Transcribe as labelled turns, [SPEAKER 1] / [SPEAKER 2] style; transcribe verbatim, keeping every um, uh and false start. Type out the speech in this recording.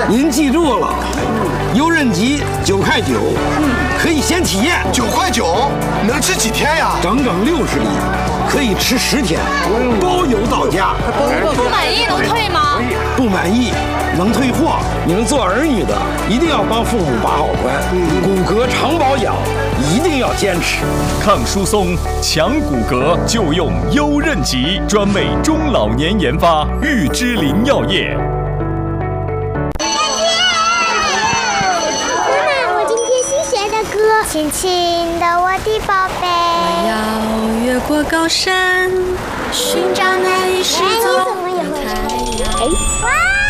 [SPEAKER 1] 您记住了，优韧吉九块九，可以先体验。
[SPEAKER 2] 九块九能吃几天呀？
[SPEAKER 1] 整整六十粒，可以吃十天，包邮到家。
[SPEAKER 3] 不满意能退吗？
[SPEAKER 1] 不满意能退货。你们做儿女的一定要帮父母把好关，骨骼常保养一定要坚持。
[SPEAKER 4] 抗疏松、强骨骼就用优韧吉，专为中老年研发，玉芝林药业。
[SPEAKER 5] 亲亲的我的宝贝，
[SPEAKER 3] 我要越过高山，寻找那一失踪的太阳。